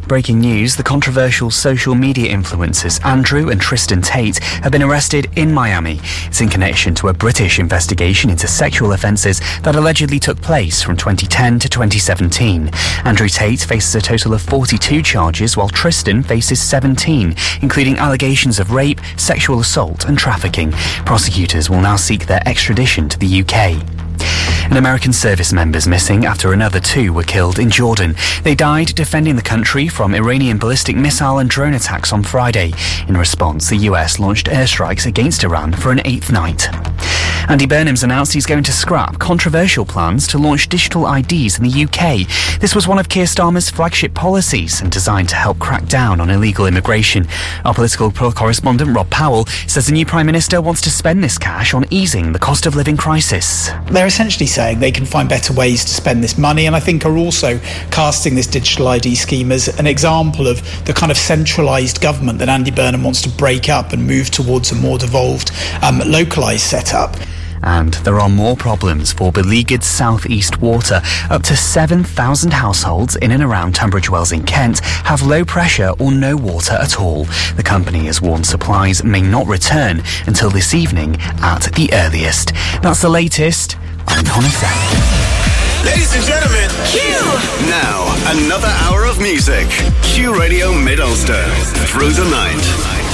Breaking news, the controversial social media influencers Andrew and Tristan Tate have been arrested in Miami. It's in connection to a British investigation into sexual offences that allegedly took place from 2010 to 2017. Andrew Tate faces a total of 42 charges, while Tristan faces 17, including allegations of rape, sexual assault and trafficking. Prosecutors will now seek their extradition to the UK. An American service member's missing after another 2 were killed in Jordan. They died defending the country from Iranian ballistic missile and drone attacks on Friday. In response, the US launched airstrikes against Iran for an 8th night. Andy Burnham's announced he's going to scrap controversial plans to launch digital IDs in the UK. This was one of Keir Starmer's flagship policies and designed to help crack down on illegal immigration. Our political correspondent Rob Powell says the new Prime Minister wants to spend this cash on easing the cost of living crisis. They're essentially saying they can find better ways to spend this money, and I think are also casting this digital ID scheme as an example of the kind of centralised government that Andy Burnham wants to break up and move towards a more devolved, localised setup. And there are more problems for beleaguered South East Water. Up to 7,000 households in and around Tunbridge Wells in Kent have low pressure or no water at all. The company has warned supplies may not return until this evening at the earliest. That's the latest. I'm Connor Sack. Ladies and gentlemen, Q! Now, another hour of music. Q Radio Mid-Ulster through the night.